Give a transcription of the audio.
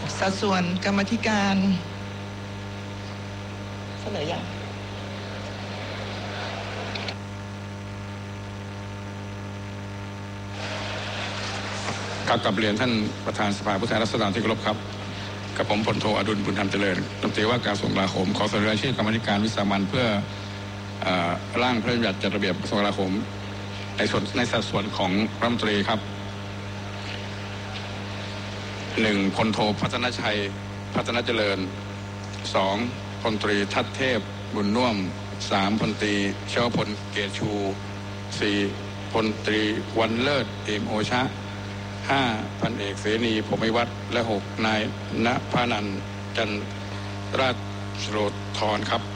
สัดส่วนกรรมาธิการเสนอยังกลับเรียนท่านประธานสภาผู้แทนราษฎรที่เคารพครับกับผมพลโทอดุลบุญธรรมเจริญรัฐมนตรีว่าการกระทรวงกลาโหมขอเสนอรายชื่อกรรมาธิการวิสามัญเพื่อร่างพระราชบัญญัติจัดระเบียบกระทรวงกลาโหมในสัดส่วนของรัฐมนตรีครับ 1. พลโทพัฒนชัยพัฒนเจริญ 2. พลตรีทัศเทพบุญน่วม 3. พลตรีชวพลเกตชู 4. พลตรีวันเลิศเอี่ยมโอชะ 5. พันเอกเสนีพรหมิวัฒน์และ 6. นายณภานันท์จันทราชโรธรครับ